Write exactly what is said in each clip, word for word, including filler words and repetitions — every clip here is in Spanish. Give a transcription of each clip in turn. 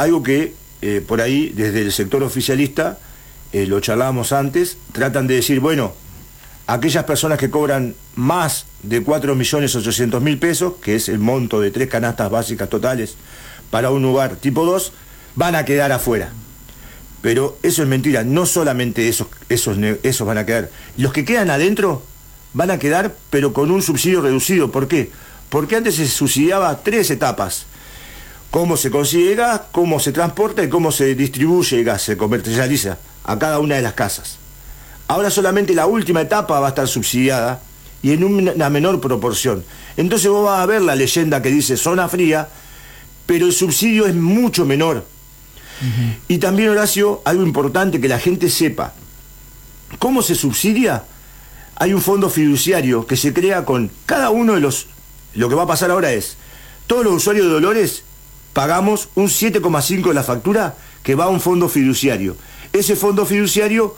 algo que eh, por ahí, desde el sector oficialista, eh, lo charlábamos antes, tratan de decir, bueno, aquellas personas que cobran más de cuatro millones ochocientos mil pesos, que es el monto de tres canastas básicas totales para un hogar tipo dos, van a quedar afuera. Pero eso es mentira, no solamente esos, esos, esos van a quedar. Los que quedan adentro van a quedar, pero con un subsidio reducido. ¿Por qué? Porque antes se subsidiaba tres etapas. Cómo se consigue gas, cómo se transporta y cómo se distribuye el gas, se comercializa a cada una de las casas. Ahora solamente la última etapa va a estar subsidiada y en una menor proporción. Entonces vos vas a ver la leyenda que dice zona fría, pero el subsidio es mucho menor. Uh-huh. Y también, Horacio, algo importante que la gente sepa. ¿Cómo se subsidia? Hay un fondo fiduciario que se crea con cada uno de los... Lo que va a pasar ahora es, todos los usuarios de Dolores pagamos un siete coma cinco de la factura que va a un fondo fiduciario. Ese fondo fiduciario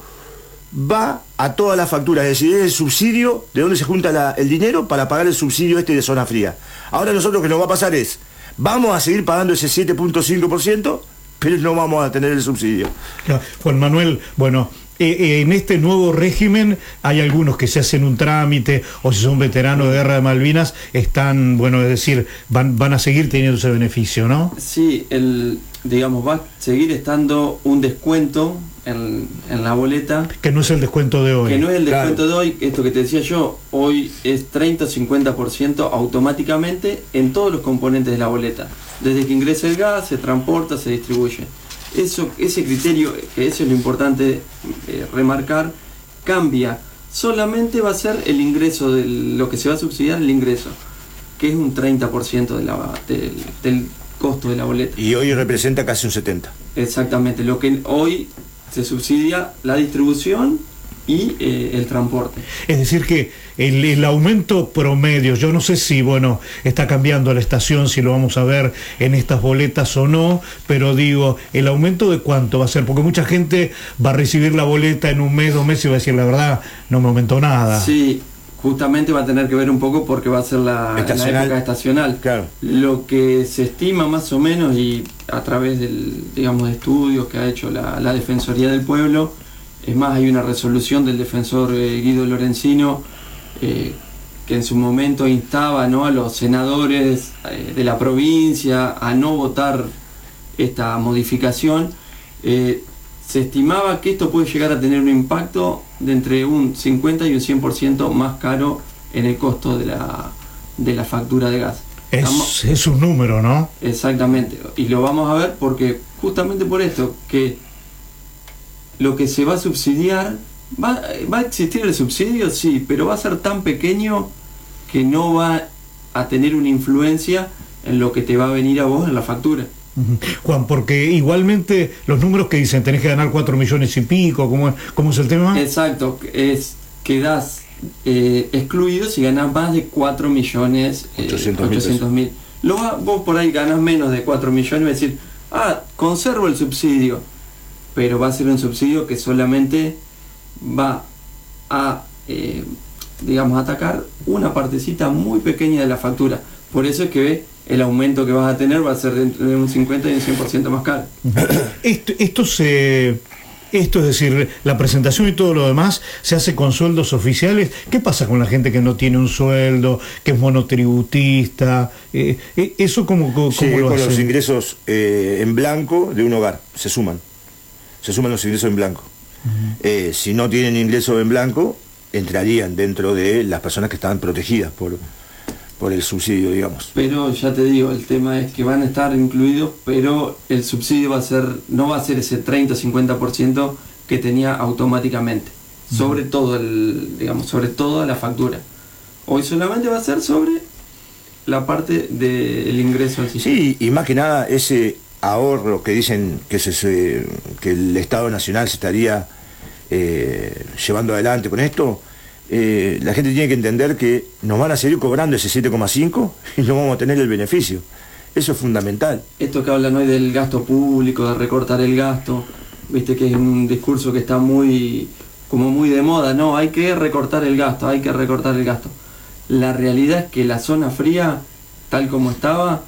va a todas las facturas, es decir, es el subsidio de donde se junta la, el dinero para pagar el subsidio este de zona fría. Ahora nosotros lo que nos va a pasar es, vamos a seguir pagando ese siete punto cinco por ciento, pero no vamos a tener el subsidio. Juan Manuel, bueno, eh, en este nuevo régimen hay algunos que se hacen un trámite, o si son veteranos de Guerra de Malvinas, están, bueno, es decir, van, van a seguir teniendo ese beneficio, ¿no? Sí, el, digamos, va a seguir estando un descuento en, en la boleta. Que no es el descuento de hoy. Que no es el descuento claro. de hoy, esto que te decía yo, hoy es treinta o cincuenta por ciento automáticamente en todos los componentes de la boleta. Desde que ingresa el gas, se transporta, se distribuye. Eso, ese criterio, que eso es lo importante eh, remarcar, cambia. Solamente va a ser el ingreso, de lo que se va a subsidiar, el ingreso, que es un treinta por ciento de la, del, del costo de la boleta. Y hoy representa casi un setenta por ciento. Exactamente, lo que hoy se subsidia la distribución y eh, el transporte. Es decir que el, el aumento promedio, yo no sé si, bueno, está cambiando la estación, si lo vamos a ver en estas boletas o no, pero digo, ¿el aumento de cuánto va a ser? Porque mucha gente va a recibir la boleta en un mes, dos meses y va a decir, la verdad, no me aumentó nada. Sí, justamente va a tener que ver un poco porque va a ser la, la época estacional. Claro. Lo que se estima más o menos, y a través del, digamos, de estudios que ha hecho la, la Defensoría del Pueblo, es más, hay una resolución del defensor eh, Guido Lorenzino eh, que en su momento instaba, ¿no?, a los senadores eh, de la provincia a no votar esta modificación. Eh, se estimaba que esto puede llegar a tener un impacto de entre un cincuenta y un cien por ciento más caro en el costo de la, de la factura de gas. Es, Estamos, es un número, ¿no? Exactamente, y lo vamos a ver porque justamente por esto, que lo que se va a subsidiar, va, va a existir el subsidio, sí, pero va a ser tan pequeño que no va a tener una influencia en lo que te va a venir a vos en la factura. Juan, porque igualmente los números que dicen tenés que ganar cuatro millones y pico, ¿cómo es, cómo es el tema? Exacto, es quedás eh, excluido si ganás más de cuatro millones ochocientos mil. Luego vos por ahí ganás menos de cuatro millones y vas a decir, ah, conservo el subsidio, pero va a ser un subsidio que solamente va a, eh, digamos, atacar una partecita muy pequeña de la factura. Por eso es que el aumento que vas a tener va a ser de un cincuenta y un cien por ciento más caro. Esto, esto se... Esto es decir, la presentación y todo lo demás se hace con sueldos oficiales. ¿Qué pasa con la gente que no tiene un sueldo, que es monotributista? Eh, ¿Eso cómo, cómo sí, lo con hacen? Los ingresos eh, en blanco de un hogar, se suman. Se suman los ingresos en blanco. Uh-huh. eh, si no tienen ingresos en blanco, entrarían dentro de las personas que están protegidas por, por el subsidio, digamos. Pero ya te digo, el tema es que van a estar incluidos, pero el subsidio va a ser, no va a ser ese treinta o cincuenta por ciento que tenía automáticamente, uh-huh. sobre todo el, digamos, sobre toda la factura. Hoy solamente va a ser sobre la parte del ingreso al sistema. Sí, y más que nada ese ahorro que dicen que, se, se, que el Estado Nacional se estaría eh, llevando adelante con esto. Eh, la gente tiene que entender que nos van a seguir cobrando ese siete coma cinco y no vamos a tener el beneficio. Eso es fundamental. Esto que hablan hoy del gasto público, de recortar el gasto, viste que es un discurso que está muy, como muy de moda, no, hay que recortar el gasto, hay que recortar el gasto. La realidad es que la zona fría, tal como estaba,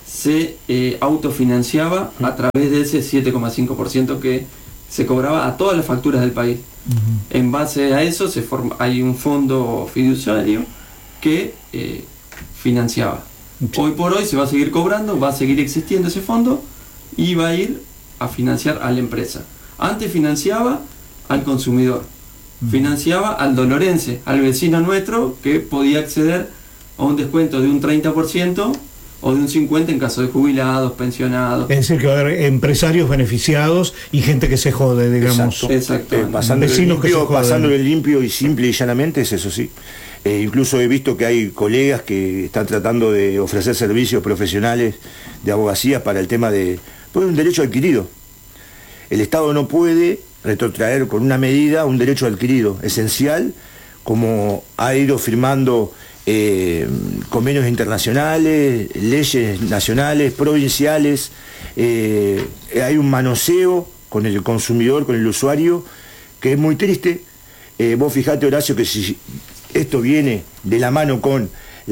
se eh, autofinanciaba a través de ese siete coma cinco por ciento que se cobraba a todas las facturas del país. Uh-huh. En base a eso se forma, hay un fondo fiduciario que eh, financiaba. Uh-huh. Hoy por hoy se va a seguir cobrando, va a seguir existiendo ese fondo y va a ir a financiar a la empresa. Antes financiaba al consumidor, uh-huh. financiaba al dolorense, al vecino nuestro que podía acceder a un descuento de un treinta por ciento o de un cincuenta por ciento en caso de jubilados, pensionados. Es decir, que va a haber empresarios beneficiados y gente que se jode, digamos. Exacto. Exacto. Eh, pasándole, limpio, pasándole limpio y simple y llanamente, es eso sí. Eh, incluso he visto que hay colegas que están tratando de ofrecer servicios profesionales de abogacía para el tema de... Pues un derecho adquirido. El Estado no puede retrotraer con una medida un derecho adquirido esencial, como ha ido firmando... Eh, convenios internacionales, leyes nacionales, provinciales, eh, hay un manoseo con el consumidor, con el usuario, que es muy triste. Eh, vos fijate, Horacio, que si esto viene de la mano con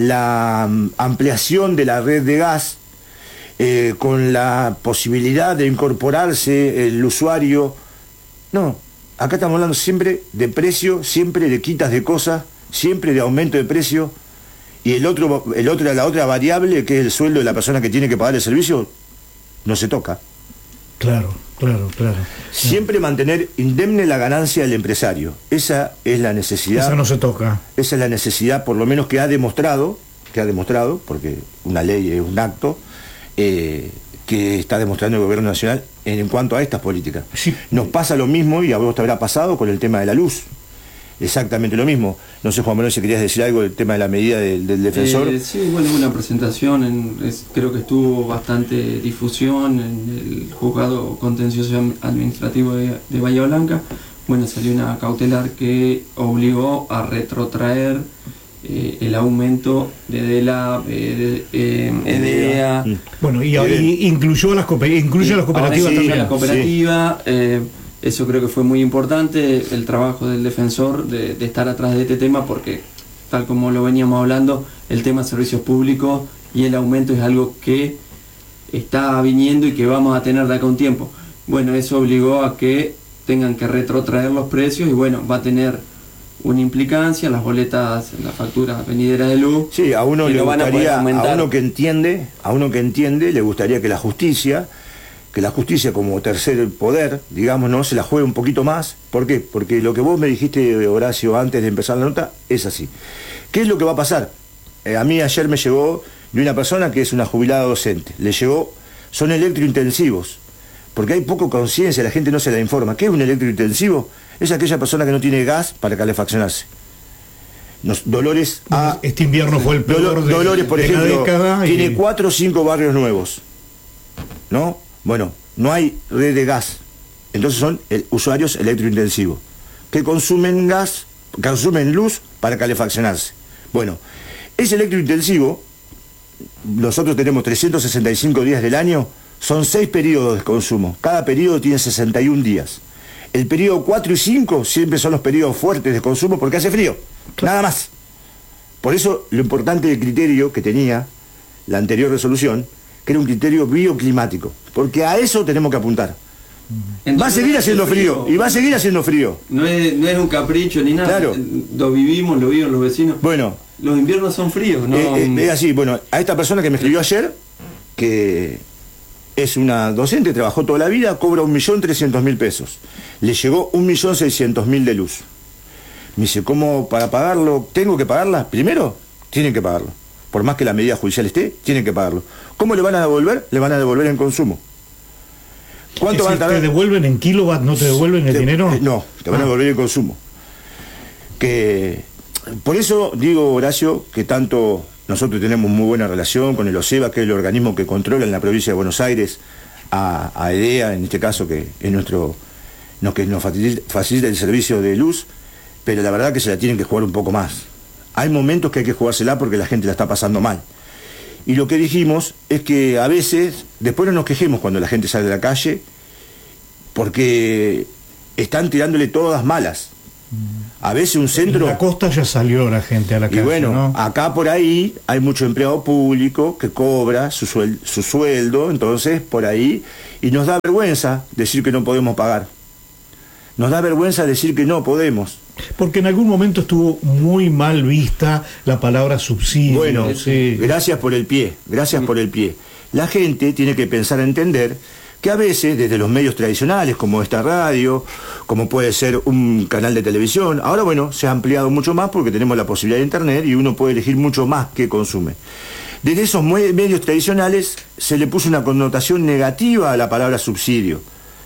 la um, ampliación de la red de gas, eh, con la posibilidad de incorporarse el usuario, no, acá estamos hablando siempre de precio, siempre de quitas de cosas, siempre de aumento de precio, y el otro, el otro, la otra variable, que es el sueldo de la persona que tiene que pagar el servicio, no se toca. Claro, claro, claro. Siempre claro. Mantener indemne la ganancia del empresario. Esa es la necesidad. Esa no se toca. Esa es la necesidad, por lo menos que ha demostrado, que ha demostrado, porque una ley es un acto, eh, que está demostrando el gobierno nacional en, en cuanto a estas políticas. Sí. Nos pasa lo mismo, y a vos te habrá pasado, con el tema de la luz. Exactamente lo mismo. No sé, Juan Manuel, si querías decir algo del tema de la medida del, del defensor. Eh, sí, bueno, una presentación, en, es, creo que estuvo bastante difusión en el juzgado contencioso administrativo de, de Bahía Blanca. Bueno, salió una cautelar que obligó a retrotraer eh, el aumento de DELA, eh, de, eh, EDEA. Bueno, y, y incluyó las, incluye las cooperativas sí, también. La cooperativa, sí. eh, Eso creo que fue muy importante, el trabajo del defensor de, de estar atrás de este tema, porque tal como lo veníamos hablando, el tema de servicios públicos y el aumento es algo que está viniendo y que vamos a tener de acá un tiempo. Bueno, eso obligó a que tengan que retrotraer los precios y bueno, va a tener una implicancia en las boletas, en las facturas venideras de luz. Sí, a uno le gustaría, a, a uno que entiende, a uno que entiende, le gustaría que la justicia, que la justicia como tercer poder, digamos, no se la juegue un poquito más. ¿Por qué? Porque lo que vos me dijiste, Horacio, antes de empezar la nota, es así. ¿Qué es lo que va a pasar? Eh, a mí ayer me llegó de una persona que es una jubilada docente. Le llegó, son electrointensivos, porque hay poco conciencia, la gente no se la informa. ¿Qué es un electrointensivo? Es aquella persona que no tiene gas para calefaccionarse. Nos, Dolores a, Este invierno fue el peor Dolor, de, Dolores, por de ejemplo, la tiene y... cuatro o cinco barrios nuevos, ¿no? Bueno, no hay red de gas, entonces son el, usuarios electrointensivos, que consumen gas, consumen luz para calefaccionarse. Bueno, ese electrointensivo, nosotros tenemos trescientos sesenta y cinco días del año, son seis periodos de consumo, cada periodo tiene sesenta y un días. El periodo cuatro y cinco siempre son los periodos fuertes de consumo porque hace frío, nada más. Por eso lo importante del criterio que tenía la anterior resolución, que era un criterio bioclimático, porque a eso tenemos que apuntar. Entonces, va a seguir haciendo frío, frío, y va a seguir haciendo frío. No es, no es un capricho ni nada, claro. Lo vivimos, lo viven los vecinos. Bueno, los inviernos son fríos, ¿no? Eh, eh, es así, bueno, a esta persona que me escribió ayer, que es una docente, trabajó toda la vida, cobra un millón trescientos mil pesos. Le llegó un millón seiscientos mil de luz. Me dice, ¿cómo para pagarlo? ¿Tengo que pagarla? Primero, tienen que pagarlo. Por más que la medida judicial esté, tienen que pagarlo. ¿Cómo le van a devolver? Le van a devolver en consumo. ¿Cuánto van a tardar? ¿Te devuelven en kilowatt? ¿No te devuelven el te, dinero? Eh, no, te van ah. a devolver en consumo. Que por eso digo, Horacio, que tanto nosotros tenemos muy buena relación con el OSEBA, que es el organismo que controla en la provincia de Buenos Aires, a, a EDEA, en este caso, que es nuestro, no, que nos facilita, facilita el servicio de luz, pero la verdad que se la tienen que jugar un poco más. Hay momentos que hay que jugársela porque la gente la está pasando mal. Y lo que dijimos es que a veces, después no nos quejemos cuando la gente sale de la calle, porque están tirándole todas malas. A veces un centro... En la costa ya salió la gente a la calle, y bueno, ¿no? acá por ahí hay mucho empleado público que cobra su, suel su sueldo, entonces por ahí, y nos da vergüenza decir que no podemos pagar. Nos da vergüenza decir que no podemos. Porque en algún momento estuvo muy mal vista la palabra subsidio. Bueno, sí. Gracias por el pie, gracias sí. por el pie. La gente tiene que pensar a entender que a veces desde los medios tradicionales, como esta radio, como puede ser un canal de televisión, ahora bueno, se ha ampliado mucho más porque tenemos la posibilidad de internet y uno puede elegir mucho más qué consume. Desde esos medios tradicionales se le puso una connotación negativa a la palabra subsidio.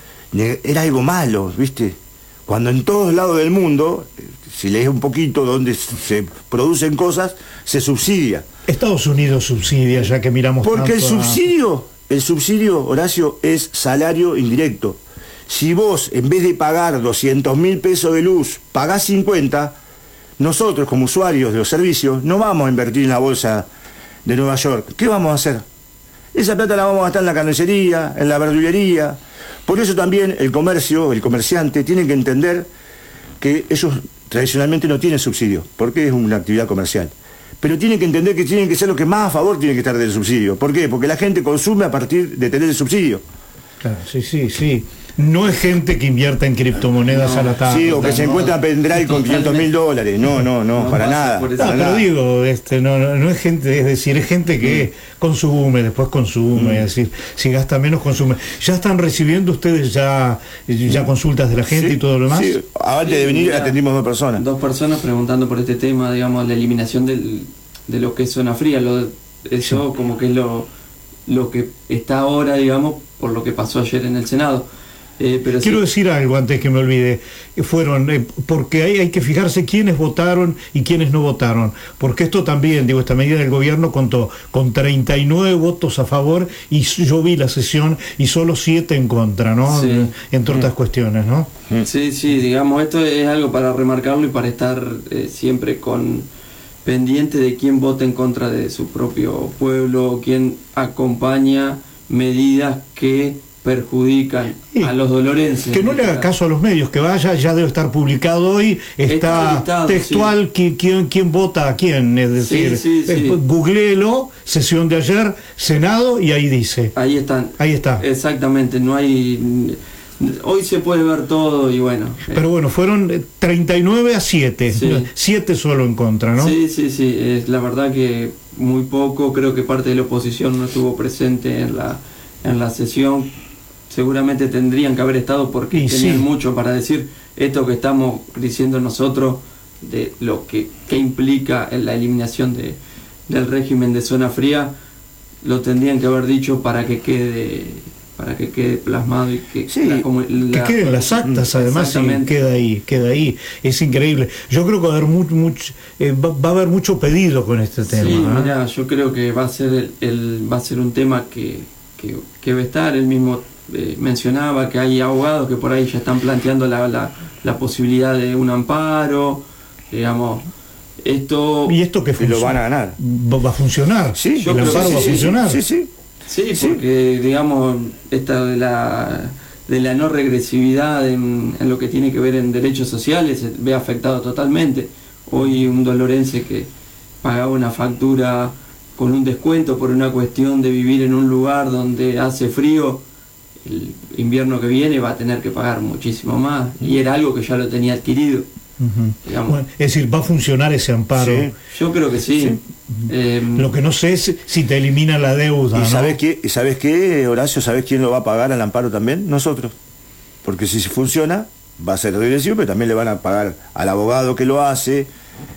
Era algo malo, ¿viste? Cuando en todos lados del mundo, si lees un poquito donde se producen cosas, se subsidia. Estados Unidos subsidia, ya que miramos Porque el tanto a... subsidio, el subsidio, Horacio, es salario indirecto. Si vos, en vez de pagar doscientos mil pesos de luz, pagás cincuenta, nosotros como usuarios de los servicios no vamos a invertir en la bolsa de Nueva York. ¿Qué vamos a hacer? Esa plata la vamos a gastar en la carnicería, en la verdulería. Por eso también el comercio, el comerciante, tiene que entender que ellos tradicionalmente no tienen subsidio, porque es una actividad comercial. Pero tienen que entender que tienen que ser los que más a favor tienen que estar del subsidio. ¿Por qué? Porque la gente consume a partir de tener el subsidio. Claro, sí, sí, sí. No es gente que invierta en criptomonedas no, a la tarde. Sí, o que no, se encuentra pendrive con quinientos mil dólares. No, no, no, no para nada. No, para pero nada. digo, este, no, no, no es gente, es decir, es gente que mm. consume, después consume, mm. es decir, si gasta menos, consume. ¿Ya están recibiendo ustedes ya, ya consultas de la gente sí, y todo lo demás? Sí, antes sí, de venir mira, atendimos dos personas. Dos personas preguntando por este tema, digamos, la eliminación del, de lo que es zona fría. Lo, eso sí. como que es lo, lo que está ahora, digamos, por lo que pasó ayer en el Senado. Eh, pero Quiero sí. decir algo antes que me olvide. Fueron, eh, porque hay, hay que fijarse quiénes votaron y quiénes no votaron. Porque esto también, digo, esta medida del gobierno contó con treinta y nueve votos a favor y yo vi la sesión y solo siete en contra, ¿no? Sí. Entre otras mm. cuestiones, ¿no? Sí, sí, digamos, esto es algo para remarcarlo y para estar eh, siempre con pendiente de quién vota en contra de su propio pueblo, quién acompaña medidas que perjudican sí. a los dolorenses. Que no le haga caso a los medios, que vaya, ya debe estar publicado hoy, está, está listado, textual sí. quién, quién vota a quién, es decir, sí, sí, sí. googleelo, sesión de ayer, Senado, y ahí dice. Ahí están. Ahí está. Exactamente, no hay... Hoy se puede ver todo y bueno. Pero bueno, fueron treinta y nueve a siete, sí. siete solo en contra, ¿no? Sí, sí, sí, es la verdad que muy poco, creo que parte de la oposición no estuvo presente en la, en la sesión. Seguramente tendrían que haber estado porque y tenían sí. mucho para decir esto que estamos diciendo nosotros de lo que, que implica en la eliminación de, del régimen de zona fría, lo tendrían que haber dicho para que quede para que quede plasmado y que, sí, la, como, la, que queden las actas además y queda ahí, queda ahí, es increíble. Yo creo que va a haber mucho, mucho eh, va, va a haber mucho pedido con este tema. Sí, ¿eh? mirá, yo creo que va a ser el, el va a ser un tema que, que, que va a estar el mismo. Eh, mencionaba que hay abogados que por ahí ya están planteando la, la, la posibilidad de un amparo, digamos, esto... ¿Y esto que lo van a ganar? ¿Va a funcionar? Sí, el amparo sí, va a sí, funcionar. Sí, sí. Sí, sí, porque, digamos, esta de la, de la no regresividad en, en lo que tiene que ver en derechos sociales se ve afectado totalmente. Hoy un dolorense que pagaba una factura con un descuento por una cuestión de vivir en un lugar donde hace frío, el invierno que viene va a tener que pagar muchísimo más, y era algo que ya lo tenía adquirido. Uh-huh. Bueno, es decir, ¿va a funcionar ese amparo? Sí, yo creo que sí. sí. Eh, lo que no sé es si te elimina la deuda. ¿Y ¿no? sabes qué, ¿Y sabes qué, Horacio? ¿Sabes quién lo va a pagar al amparo también? Nosotros. Porque si funciona, va a ser regresivo, pero también le van a pagar al abogado que lo hace,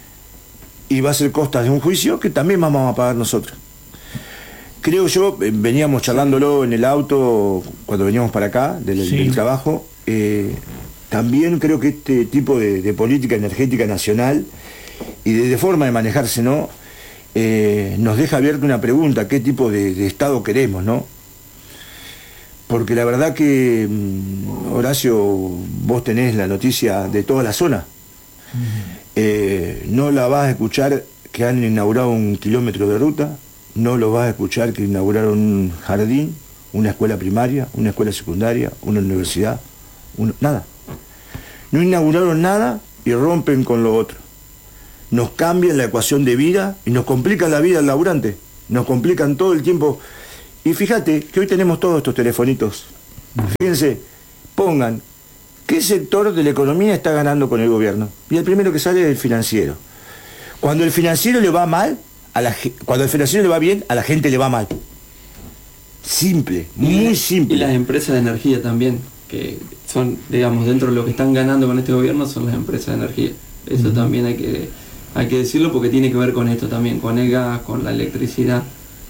y va a ser costas de un juicio que también vamos a pagar nosotros. Creo yo, veníamos charlándolo en el auto cuando veníamos para acá, del, sí. del trabajo, eh, también creo que este tipo de, de política energética nacional y de, de forma de manejarse, ¿no? Eh, nos deja abierta una pregunta: ¿qué tipo de, de Estado queremos, no? Porque la verdad que, Horacio, vos tenés la noticia de toda la zona. Uh-huh. eh, no la vas a escuchar que han inaugurado un kilómetro de ruta, no lo vas a escuchar que inauguraron un jardín, una escuela primaria, una escuela secundaria, una universidad, un, nada. No inauguraron nada y rompen con lo otro. Nos cambian la ecuación de vida y nos complican la vida al laburante. Nos complican todo el tiempo. Y fíjate que hoy tenemos todos estos telefonitos. Fíjense, pongan, ¿qué sector de la economía está ganando con el gobierno? Y el primero que sale es el financiero. Cuando el financiero le va mal, a la, cuando el financiero le va bien, a la gente le va mal. Simple, muy simple. Y las empresas de energía también, que son, digamos, dentro de lo que están ganando con este gobierno, son las empresas de energía. Eso uh-huh. también hay que, hay que decirlo porque tiene que ver con esto también, con el gas, con la electricidad.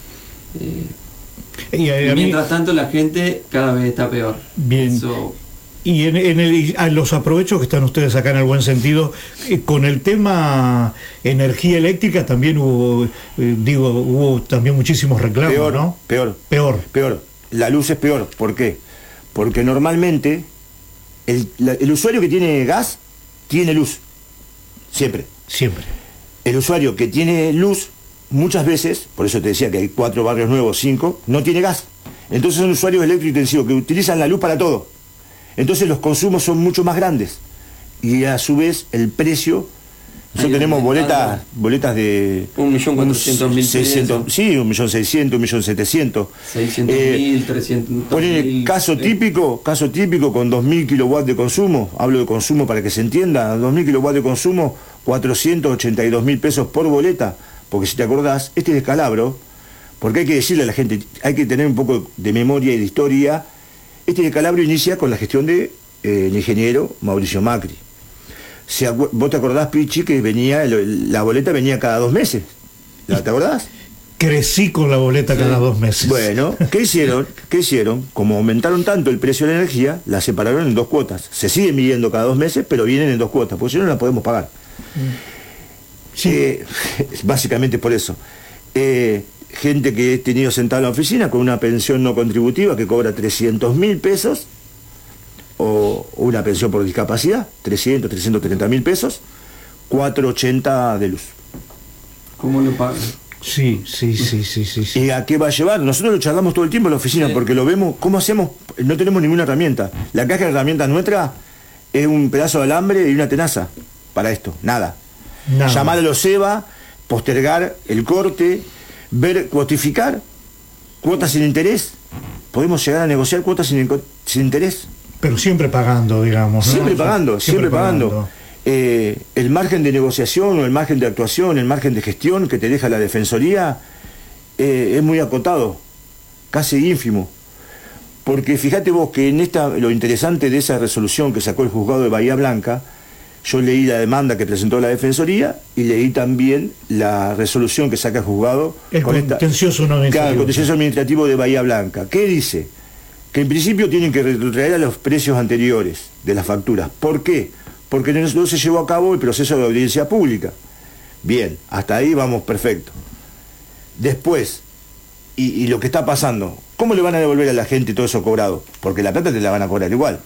Eh, y, y mientras mí, tanto la gente cada vez está peor. Bien. Eso, y en, en, el, en los aprovechos que están ustedes acá en el buen sentido, eh, con el tema energía eléctrica también hubo, eh, digo, hubo también muchísimos reclamos, peor, ¿no? Peor, peor, peor. La luz es peor. ¿Por qué? Porque normalmente el, la, el usuario que tiene gas tiene luz, siempre. Siempre. El usuario que tiene luz muchas veces, por eso te decía que hay cuatro barrios nuevos, cinco, no tiene gas. Entonces son usuarios electrointensivos que utilizan la luz para todo. Entonces los consumos son mucho más grandes. Y a su vez el precio, nosotros tenemos boletas, boletas de un millón cuatrocientos mil pesos. Sí, un millón seiscientos, un millón setecientos. Seiscientos mil, trescientos mil. Caso típico, caso típico con dos mil kilowatts de consumo, hablo de consumo para que se entienda, dos mil kilowatts de consumo, cuatrocientos ochenta y dos mil pesos por boleta. Porque si te acordás, este descalabro, porque hay que decirle a la gente, hay que tener un poco de memoria y de historia, este descalabro inicia con la gestión de eh, el ingeniero Mauricio Macri. Se, ¿Vos te acordás, Pichi, que venía, la boleta venía cada dos meses? ¿Te acordás? Crecí con la boleta sí. cada dos meses. Bueno, ¿qué hicieron? ¿Qué hicieron? Como aumentaron tanto el precio de la energía, la separaron en dos cuotas. Se siguen midiendo cada dos meses, pero vienen en dos cuotas, porque si no, no la podemos pagar. Sí. Eh, básicamente por eso. Eh, gente que he tenido sentada en la oficina con una pensión no contributiva que cobra trescientos mil pesos, o una pensión por discapacidad, trescientos, trescientos treinta mil pesos, cuatrocientos ochenta de luz. ¿Cómo lo pagan? Sí, sí, sí, sí, sí, sí. ¿Y a qué va a llevar? Nosotros lo charlamos todo el tiempo en la oficina, sí. porque lo vemos, ¿cómo hacemos? No tenemos ninguna herramienta. La caja de herramientas nuestra es un pedazo de alambre y una tenaza para esto, nada. nada. Llamar a los SEBA, postergar el corte, ver, cuotificar, cuotas sin interés. Podemos llegar a negociar cuotas sin, sin interés. Pero siempre pagando, digamos, ¿no? Siempre pagando, siempre, siempre pagando. pagando. Eh, el margen de negociación o el margen de actuación, el margen de gestión que te deja la Defensoría eh, es muy acotado, casi ínfimo. Porque fíjate vos que en esta, lo interesante de esa resolución que sacó el juzgado de Bahía Blanca, yo leí la demanda que presentó la Defensoría y leí también la resolución que saca el juzgado. El contencioso administrativo. Claro, el contencioso administrativo de Bahía Blanca. ¿Qué dice? Que en principio tienen que retrotraer a los precios anteriores de las facturas. ¿Por qué? Porque no se llevó a cabo el proceso de audiencia pública. Bien, hasta ahí vamos perfecto. Después, y, y lo que está pasando, ¿cómo le van a devolver a la gente todo eso cobrado? Porque la plata te la van a cobrar igual.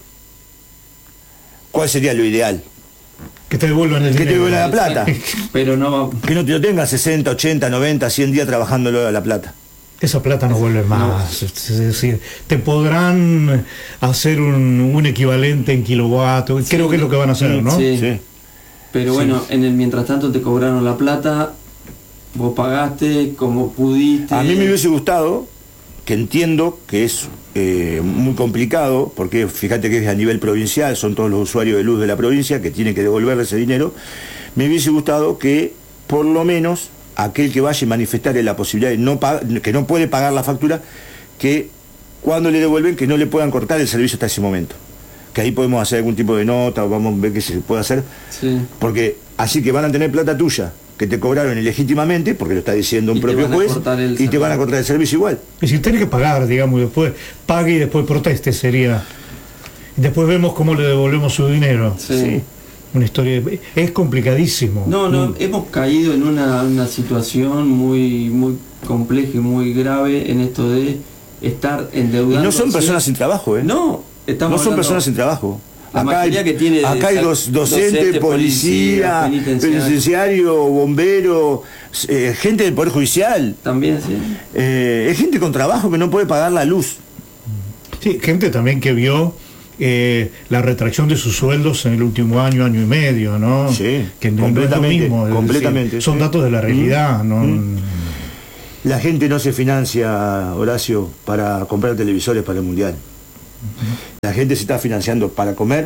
¿Cuál sería lo ideal? Que te devuelvan el que dinero. te devuelvan la plata. Pero no... Que no te lo tengas sesenta, ochenta, noventa, cien días trabajándolo a la plata. Esa plata no vuelve más. No. Es decir, te podrán hacer un, un equivalente en kilowatt, sí, creo que es lo que van a hacer, ¿no? Sí. sí. Pero bueno, sí. en el mientras tanto te cobraron la plata, vos pagaste como pudiste. A mí me hubiese gustado, que entiendo que es eh, muy complicado, porque fíjate que es a nivel provincial, son todos los usuarios de luz de la provincia que tienen que devolverle ese dinero. Me hubiese gustado que por lo menos aquel que vaya y manifestarle la posibilidad de no pagar, que no puede pagar la factura, que cuando le devuelven que no le puedan cortar el servicio hasta ese momento. Que ahí podemos hacer algún tipo de nota, o vamos a ver qué se puede hacer. Sí. Porque así que van a tener plata tuya, que te cobraron ilegítimamente, porque lo está diciendo un y propio juez, y te van a cortar el servicio igual. Y si tenés que pagar, digamos, después pague y después proteste, sería. Después vemos cómo le devolvemos su dinero. Sí. sí. Una historia, es complicadísimo. No, no, mm. hemos caído en una, una situación muy, muy compleja y muy grave en esto de estar endeudando. Y no son personas sin trabajo, ¿eh? No, estamos no son personas sin trabajo. La acá hay, que tiene acá hay dos, docente, docente, policía, penitenciario, penitenciario bombero, eh, gente del Poder Judicial. También, sí. Eh, es gente con trabajo que no puede pagar la luz. Sí, gente también que vio eh, la retracción de sus sueldos en el último año, año y medio, ¿no? Sí, que completamente, no es lo mismo, completamente. Decir, son sí. datos de la realidad, mm, ¿no? Mm. La gente no se financia, Horacio, para comprar televisores para el Mundial. Uh-huh. La gente se está financiando para comer,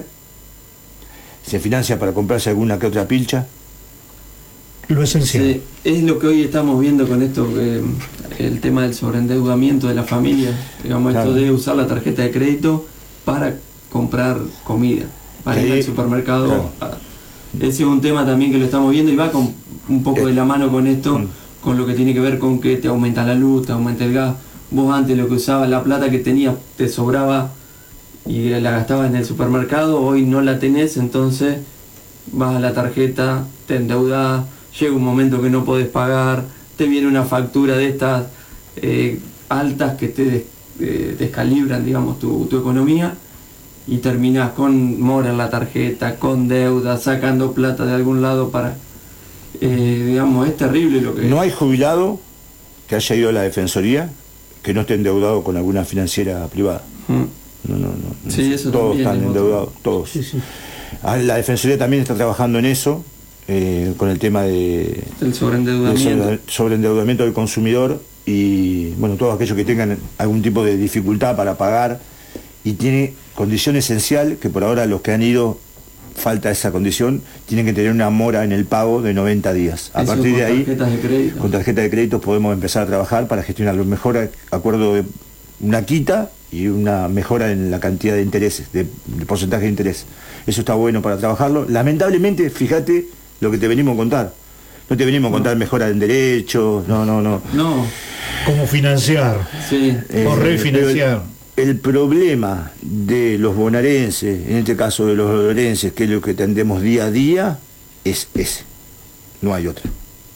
se financia para comprarse alguna que otra pilcha. Lo esencial. Sí, es lo que hoy estamos viendo con esto, eh, el tema del sobreendeudamiento de la familia, digamos, claro. Esto de usar la tarjeta de crédito para comprar comida, para sí. ir al supermercado. Claro. Ese es un tema también que lo estamos viendo y va con un poco eh. de la mano con esto, mm. con lo que tiene que ver con que te aumenta la luz, te aumenta el gas. Vos antes lo que usabas, la plata que tenías te sobraba y la gastabas en el supermercado, hoy no la tenés, entonces vas a la tarjeta, te endeudás, llega un momento que no podés pagar, te viene una factura de estas eh, altas que te des, eh, descalibran, digamos, tu, tu economía y terminás con mora en la tarjeta, con deuda, sacando plata de algún lado para... Eh, digamos, es terrible lo que... No hay jubilado que haya ido a la Defensoría que no esté endeudado con alguna financiera privada. Mm. No, no, no. Sí, eso todos también, están endeudados, todos. Sí, sí. La Defensoría también está trabajando en eso. Eh, con el tema de el sobreendeudamiento. del sobreendeudamiento del consumidor y bueno, todos aquellos que tengan algún tipo de dificultad para pagar y tiene condición esencial que por ahora los que han ido falta esa condición, tienen que tener una mora en el pago de noventa días. A Eso partir de ahí, de crédito. con tarjeta de crédito podemos empezar a trabajar para gestionar los mejor acuerdo de una quita y una mejora en la cantidad de intereses, de, de porcentaje de interés. Eso está bueno para trabajarlo. Lamentablemente, fíjate lo que te venimos a contar. No te venimos a contar no. mejora en derechos, no, no, no. No. Cómo financiar. Sí. Eh, o refinanciar. El, el problema de los bonaerenses, en este caso de los lorenses, que es lo que tendemos día a día, es ese. No hay otra.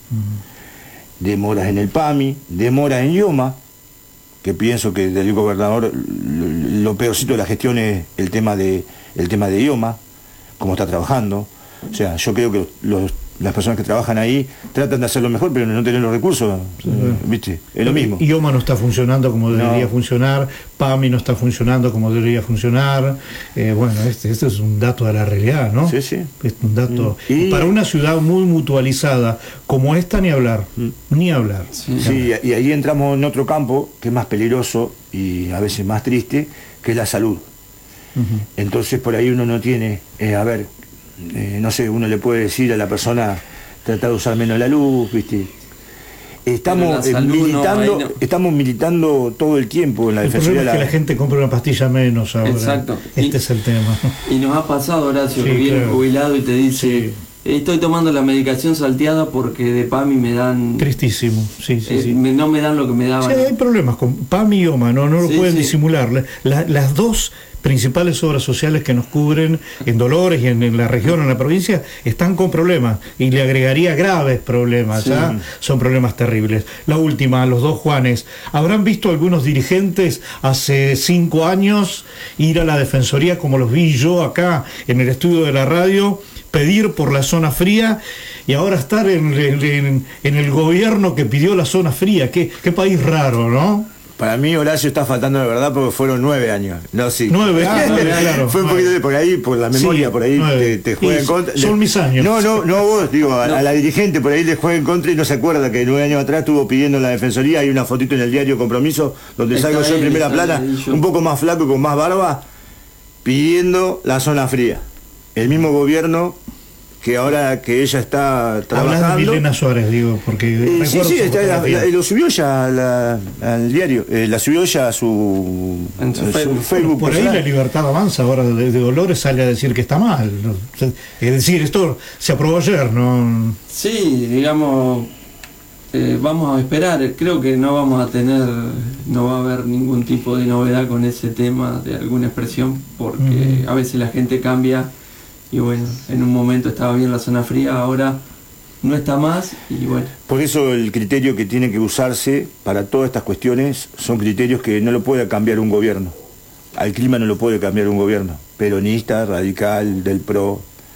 Uh-huh. Demoras en el PAMI, demoras en IOMA, que pienso que del gobernador lo, lo peorcito de la gestión es el tema de el tema de IOMA, cómo está trabajando. O sea, yo creo que los, las personas que trabajan ahí tratan de hacerlo mejor, pero no tienen los recursos, sí. ¿Viste? Es lo mismo. IOMA no está funcionando como debería no. funcionar, PAMI no está funcionando como debería funcionar. Eh, bueno, este, este es un dato de la realidad, ¿no? Sí, sí. Es un dato. Y para una ciudad muy mutualizada como esta, ni hablar, mm. ni hablar. Sí, sí, y ahí entramos en otro campo que es más peligroso y a veces más triste, que es la salud. Uh-huh. Entonces, por ahí uno no tiene, eh, a ver, Eh, no sé, uno le puede decir a la persona tratar de usar menos la luz, ¿viste? Estamos eh, militando, no, no. estamos militando todo el tiempo en la Defensoría. El problema es que la gente compra una pastilla menos ahora. Exacto. Este y, es el tema. Y nos ha pasado, Horacio, sí, que viene claro. jubilado y te dice, sí. estoy tomando la medicación salteada porque de PAMI me dan... Tristísimo, sí, sí, eh, sí. Me, no me dan lo que me daban. Sí, hay problemas con PAMI y IOMA, no, no lo sí, pueden sí. disimular. La, las dos principales obras sociales que nos cubren en Dolores y en, en la región, en la provincia, están con problemas, y le agregaría graves problemas, sí. ¿ah? Son problemas terribles. La última, los dos Juanes, ¿habrán visto algunos dirigentes hace cinco años ir a la Defensoría, como los vi yo acá en el estudio de la radio, pedir por la zona fría, y ahora estar en, en, en el gobierno que pidió la zona fría? Qué, qué país raro, ¿no? Para mí, Horacio, está faltando la verdad porque fueron nueve años. No, sí. Nueve años, ah, claro. Fue un poquito de por ahí, por la memoria, sí, por ahí te, te juega en contra. Son mis años. No, no, no vos, digo, a, no. a la dirigente por ahí le juega en contra y no se acuerda que nueve años atrás estuvo pidiendo la Defensoría. Hay una fotito en el diario Compromiso donde está salgo yo en primera plana, yo. un poco más flaco y con más barba, pidiendo la zona fría. El mismo gobierno que ahora que ella está trabajando... Hablas de Milena Suárez, digo, porque... Eh, sí, sí, está, la, la, lo subió ya la, al diario, eh, la subió ya a su, en su, su Facebook. Facebook. Por personal. Ahí la Libertad Avanza ahora de, de Dolores sale a decir que está mal. ¿No? Es decir, esto se aprobó ayer, ¿no? Sí, digamos, eh, vamos a esperar. Creo que no vamos a tener, no va a haber ningún tipo de novedad con ese tema de alguna expresión, porque uh-huh. a veces la gente cambia. Y bueno, en un momento estaba bien la zona fría, ahora no está más y bueno. Por eso el criterio que tiene que usarse para todas estas cuestiones son criterios que no lo puede cambiar un gobierno. Al clima no lo puede cambiar un gobierno. Peronista, radical, del PRO.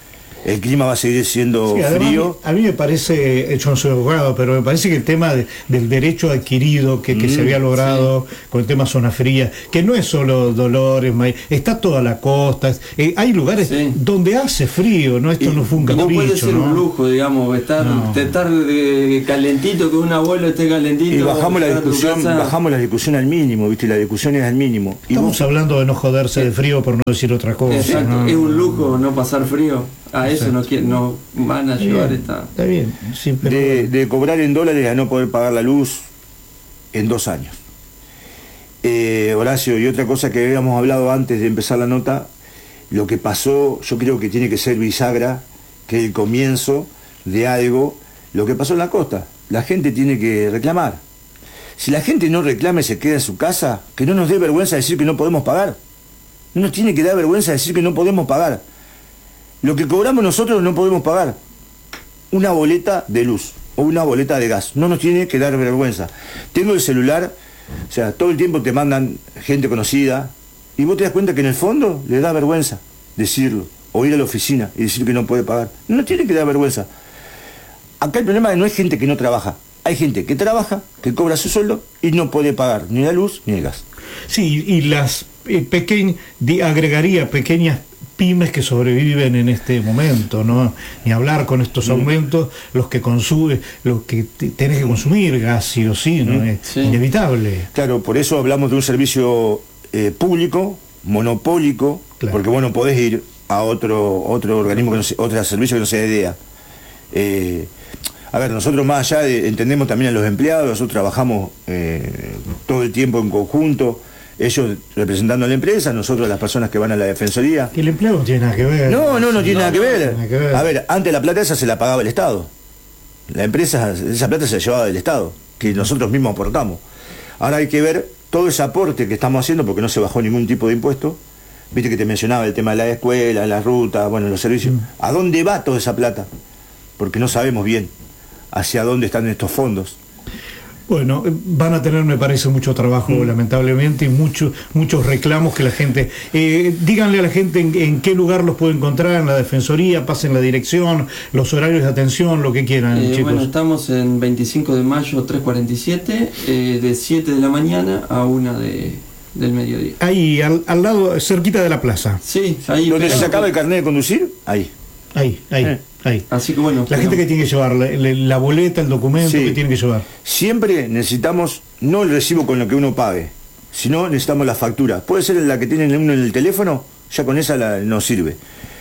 el clima va a seguir siendo sí, además, frío. A mí, a mí me parece, yo no soy abogado, pero me parece que el tema de, del derecho adquirido que, que mm, se había logrado sí. con el tema zona fría, que no es solo Dolores, está toda la costa, es, eh, hay lugares sí. donde hace frío, ¿no? Esto y, no fue un capricho, no puede ser ¿no? un lujo, digamos, estar, no. estar eh, calentito, que un abuelo esté calentito. Y bajamos la discusión, bajamos la discusión al mínimo, ¿viste? La discusión es al mínimo. Estamos vos, hablando de no joderse eh, de frío, por no decir otra cosa. Exacto, ¿no? Es un lujo no pasar frío. A eso no, quiere, no van a está llevar bien, esta... Está bien. Sí, pero... de, de cobrar en dólares a no poder pagar la luz en dos años. Eh, Horacio, y otra cosa que habíamos hablado antes de empezar la nota, lo que pasó, yo creo que tiene que ser bisagra, que es el comienzo de algo, lo que pasó en la costa. La gente tiene que reclamar. Si la gente no reclama y se queda en su casa, que no nos dé vergüenza decir que no podemos pagar. No nos tiene que dar vergüenza decir que no podemos pagar. Lo que cobramos nosotros no podemos pagar. Una boleta de luz o una boleta de gas. No nos tiene que dar vergüenza. Tengo el celular, o sea, todo el tiempo te mandan gente conocida y vos te das cuenta que en el fondo le da vergüenza decirlo. O ir a la oficina y decir que no puede pagar. No nos tiene que dar vergüenza. Acá el problema no es gente que no trabaja. Hay gente que trabaja, que cobra su sueldo y no puede pagar ni la luz ni el gas. Sí, y las eh, pequeñas, agregaría pequeñas pymes que sobreviven en este momento, ¿no? Ni hablar con estos aumentos, los que consumen, los que tenés que consumir gas sí o sí, ¿no? Es sí. inevitable. Claro, por eso hablamos de un servicio eh, público, monopólico, claro. porque vos no podés ir a otro otro organismo, que no sea, otro servicio que no sea de D E A. Eh, a ver, nosotros más allá de, entendemos también a los empleados, nosotros trabajamos eh, todo el tiempo en conjunto, ellos representando a la empresa, nosotros las personas que van a la defensoría. Que el empleado no tiene nada que ver. No, no, no tiene, no, nada, que no, ver. nada que ver. A ver, antes la plata esa se la pagaba el Estado. La empresa, esa plata se la llevaba del Estado, que nosotros mismos aportamos. Ahora hay que ver todo ese aporte que estamos haciendo, porque no se bajó ningún tipo de impuesto. Viste que te mencionaba el tema de la escuela, las rutas, bueno, los servicios. Mm. ¿A dónde va toda esa plata? Porque no sabemos bien hacia dónde están estos fondos. Bueno, van a tener, me parece, mucho trabajo, mm. lamentablemente, y muchos muchos reclamos que la gente... Eh, díganle a la gente en, en qué lugar los puede encontrar, en la Defensoría, pasen la dirección, los horarios de atención, lo que quieran, eh, chicos. Bueno, estamos en veinticinco de mayo, tres cuarenta y siete, eh, de siete de la mañana a una de, del mediodía. Ahí, al, al lado, cerquita de la plaza. Sí, ahí. ¿Donde se acaba el carnet de conducir? Ahí. Ahí, ahí. Eh. Ahí. Así que bueno, la gente que tiene que llevar la, la boleta, el documento sí. que tiene que llevar. Siempre necesitamos no el recibo con lo que uno pague, sino necesitamos la factura. Puede ser la que tiene uno en el teléfono, ya con esa la, nos sirve.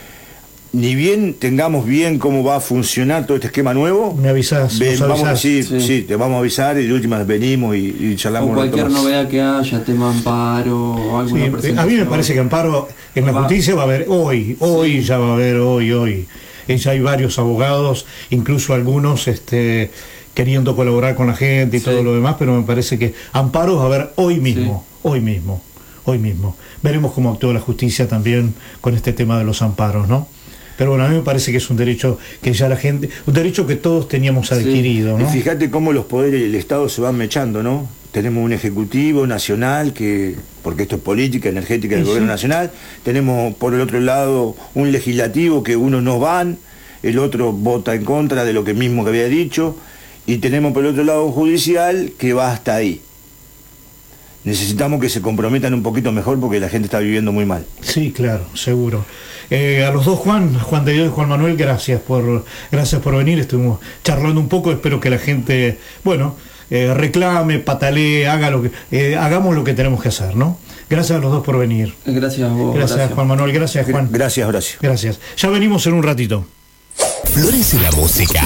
Ni bien tengamos bien cómo va a funcionar todo este esquema nuevo, me avisás, ven, vamos avisás. A, sí, sí. sí, te vamos a avisar y de últimas venimos y, y charlamos. O cualquier novedad que haya, tema amparo o alguna sí, presentación. A mí me parece que amparo en la va. justicia va a haber hoy, hoy sí. ya va a haber, hoy, hoy. Ya hay varios abogados, incluso algunos este, queriendo colaborar con la gente y sí. todo lo demás, pero me parece que amparos va a haber hoy mismo, sí. hoy mismo, hoy mismo. Veremos cómo actúa la justicia también con este tema de los amparos, ¿no? Pero bueno, a mí me parece que es un derecho que ya la gente, un derecho que todos teníamos adquirido, sí. ¿no? Y fíjate cómo los poderes del Estado se van mechando, ¿no? Tenemos un ejecutivo nacional que, porque esto es política energética del sí, gobierno sí. nacional, tenemos por el otro lado un legislativo que unos no van, el otro vota en contra de lo que mismo que había dicho, y tenemos por el otro lado un judicial que va hasta ahí. Necesitamos que se comprometan un poquito mejor porque la gente está viviendo muy mal. Sí, claro, seguro. Eh, a los dos, Juan, Juan de Dios y Juan Manuel, gracias por, gracias por venir. Estuvimos charlando un poco, espero que la gente, bueno, eh, reclame, patalee, haga lo que, eh, hagamos lo que tenemos que hacer, ¿no? Gracias a los dos por venir. Gracias a vos. Gracias, gracias. Juan Manuel, gracias, Juan. Gracias, Horacio. Gracias. Ya venimos en un ratito. Flores y la música.